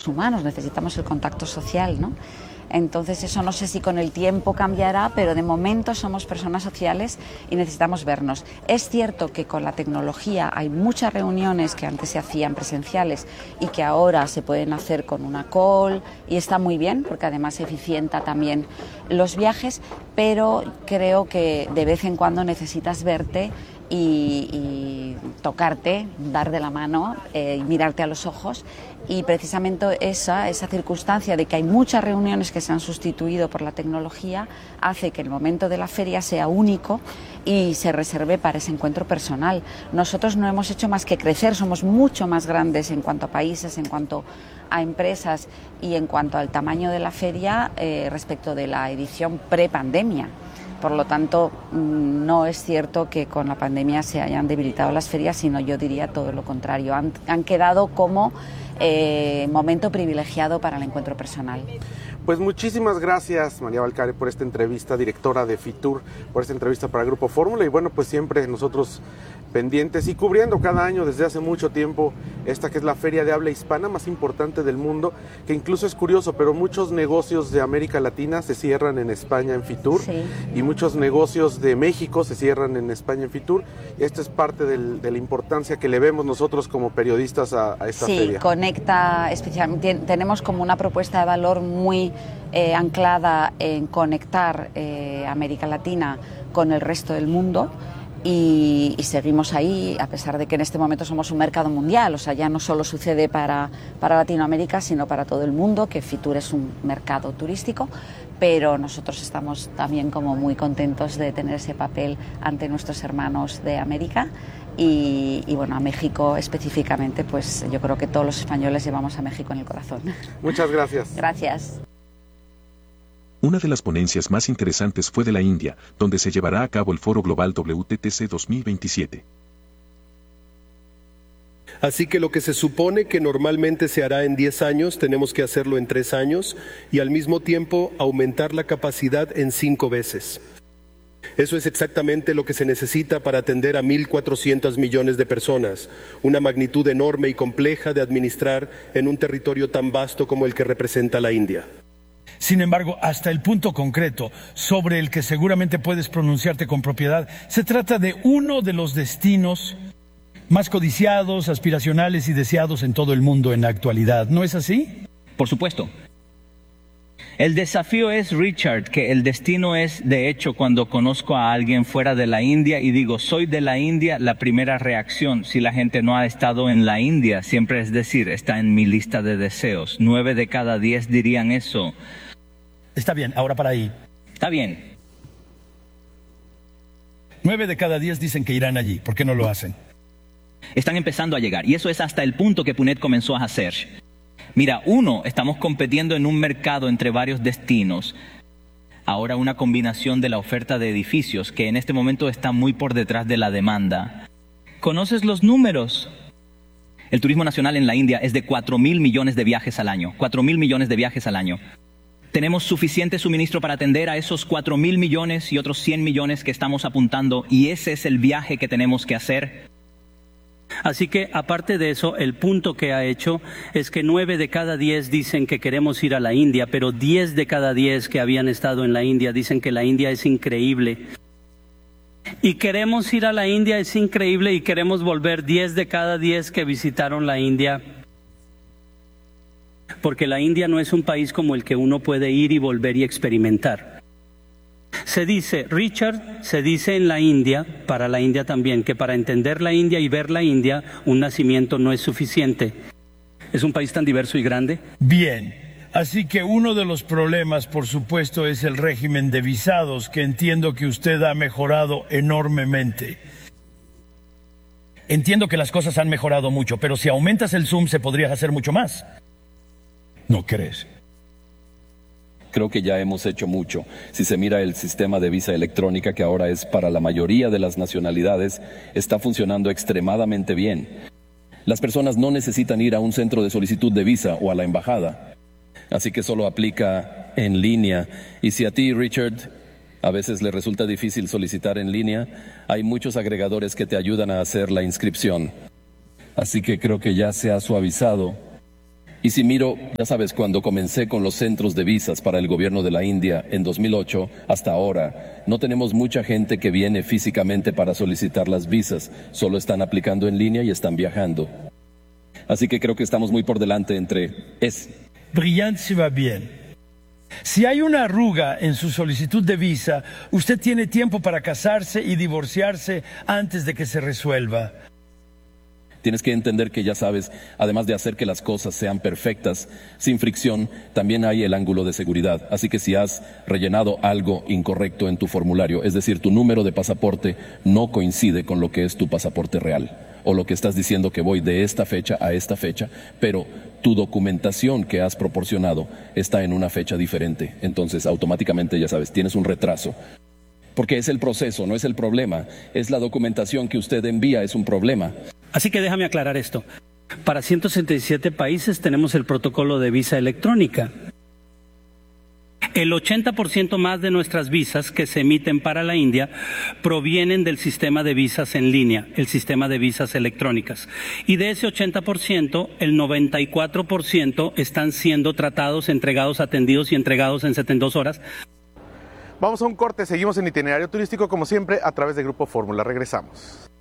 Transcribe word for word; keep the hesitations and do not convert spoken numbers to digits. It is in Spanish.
humanos, necesitamos el contacto social, ¿no? Entonces eso no sé si con el tiempo cambiará, pero de momento somos personas sociales y necesitamos vernos. Es cierto que con la tecnología hay muchas reuniones que antes se hacían presenciales y que ahora se pueden hacer con una call y está muy bien porque además eficienta también los viajes, pero creo que de vez en cuando necesitas verte y, y tocarte, dar de la mano, eh, mirarte a los ojos. Y precisamente esa, esa circunstancia de que hay muchas reuniones que se han sustituido por la tecnología hace que el momento de la feria sea único y se reserve para ese encuentro personal. Nosotros no hemos hecho más que crecer, somos mucho más grandes en cuanto a países, en cuanto a empresas y en cuanto al tamaño de la feria eh, respecto de la edición pre-pandemia. Por lo tanto, no es cierto que con la pandemia se hayan debilitado las ferias, sino yo diría todo lo contrario. Han, han quedado como eh, momento privilegiado para el encuentro personal. Pues muchísimas gracias, María Valcárcel, por esta entrevista, directora de Fitur, por esta entrevista para el Grupo Fórmula. Y bueno, pues siempre nosotros pendientes y cubriendo cada año desde hace mucho tiempo esta que es la feria de habla hispana más importante del mundo, que incluso es curioso, pero muchos negocios de América Latina se cierran en España en Fitur, sí, y muchos negocios de México se cierran en España en Fitur. Esta es parte del, de la importancia que le vemos nosotros como periodistas a, a esta sí, feria. Sí, conecta especialmente, tenemos como una propuesta de valor muy eh, anclada en conectar eh, América Latina con el resto del mundo. Y, y seguimos ahí, a pesar de que en este momento somos un mercado mundial, o sea, ya no solo sucede para, para Latinoamérica, sino para todo el mundo, que Fitur es un mercado turístico, pero nosotros estamos también como muy contentos de tener ese papel ante nuestros hermanos de América y, y bueno, a México específicamente, pues yo creo que todos los españoles llevamos a México en el corazón. Muchas gracias. Gracias. Una de las ponencias más interesantes fue de la India, donde se llevará a cabo el Foro Global W T T C dos mil veintisiete. Así que lo que se supone que normalmente se hará en diez años, tenemos que hacerlo en tres años y al mismo tiempo aumentar la capacidad en cinco veces. Eso es exactamente lo que se necesita para atender a mil cuatrocientos millones de personas, una magnitud enorme y compleja de administrar en un territorio tan vasto como el que representa la India. Sin embargo, hasta el punto concreto sobre el que seguramente puedes pronunciarte con propiedad, se trata de uno de los destinos más codiciados, aspiracionales y deseados en todo el mundo en la actualidad. ¿No es así? Por supuesto. El desafío es, Richard, que el destino es, de hecho, cuando conozco a alguien fuera de la India y digo, soy de la India, la primera reacción, si la gente no ha estado en la India, siempre es decir, está en mi lista de deseos. Nueve de cada diez dirían eso. Está bien, ahora para ahí. Está bien. Nueve de cada diez dicen que irán allí. ¿Por qué no lo hacen? Están empezando a llegar. Y eso es hasta el punto que Punet comenzó a hacer. Mira, uno, estamos compitiendo en un mercado entre varios destinos. Ahora una combinación de la oferta de edificios, que en este momento está muy por detrás de la demanda. ¿Conoces los números? El turismo nacional en la India es de cuatro mil millones de viajes al año. Cuatro mil millones de viajes al año. Tenemos suficiente suministro para atender a esos cuatro mil millones y otros cien millones que estamos apuntando, y ese es el viaje que tenemos que hacer. Así que, aparte de eso, el punto que ha hecho es que nueve de cada diez dicen que queremos ir a la India, pero diez de cada diez que habían estado en la India dicen que la India es increíble. Y queremos ir a la India, es increíble, y queremos volver diez de cada diez que visitaron la India. Porque la India no es un país como el que uno puede ir y volver y experimentar. Se dice, Richard, se dice en la India, para la India también, que para entender la India y ver la India, un nacimiento no es suficiente. ¿Es un país tan diverso y grande? Bien, así que uno de los problemas, por supuesto, es el régimen de visados, que entiendo que usted ha mejorado enormemente. Entiendo que las cosas han mejorado mucho, pero si aumentas el zoom se podría hacer mucho más. ¿No crees? Creo que ya hemos hecho mucho. Si se mira el sistema de visa electrónica, que ahora es para la mayoría de las nacionalidades, está funcionando extremadamente bien. Las personas no necesitan ir a un centro de solicitud de visa o a la embajada. Así que solo aplica en línea. Y si a ti, Richard, a veces le resulta difícil solicitar en línea, hay muchos agregadores que te ayudan a hacer la inscripción. Así que creo que ya se ha suavizado Y si miro, ya sabes, cuando comencé con los centros de visas para el gobierno de la India en dos mil ocho, hasta ahora, no tenemos mucha gente que viene físicamente para solicitar las visas, solo están aplicando en línea y están viajando. Así que creo que estamos muy por delante entre es. Brillante se va bien. Si hay una arruga en su solicitud de visa, usted tiene tiempo para casarse y divorciarse antes de que se resuelva. Tienes que entender que, ya sabes, además de hacer que las cosas sean perfectas, sin fricción, también hay el ángulo de seguridad. Así que si has rellenado algo incorrecto en tu formulario, es decir, tu número de pasaporte no coincide con lo que es tu pasaporte real, o lo que estás diciendo que voy de esta fecha a esta fecha, pero tu documentación que has proporcionado está en una fecha diferente, entonces automáticamente, ya sabes, tienes un retraso. Porque es el proceso, no es el problema, es la documentación que usted envía, es un problema. Así que déjame aclarar esto. Para ciento sesenta y siete países tenemos el protocolo de visa electrónica. El ochenta por ciento más de nuestras visas que se emiten para la India provienen del sistema de visas en línea, el sistema de visas electrónicas. Y de ese ochenta por ciento, el noventa y cuatro por ciento están siendo tratados, entregados, atendidos y entregados en setenta y dos horas. Vamos a un corte, seguimos en Itinerario Turístico como siempre a través de Grupo Fórmula. Regresamos.